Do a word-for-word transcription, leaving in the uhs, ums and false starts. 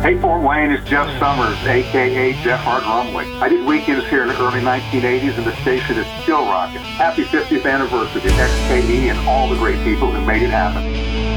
Hey, Fort Wayne, it's Jeff Summers, a k a. Jeff Hart Rumley. I did weekends here in the early nineteen eighties, and the station is still rocking. Happy fiftieth anniversary to X K E and all the great people who made it happen.